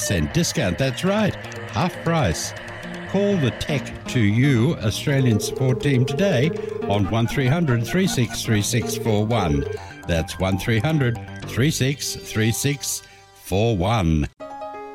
50% discount. That's right, half price. Call the Tech2U Australian support team today on 1300 363641. That's 1300 363641.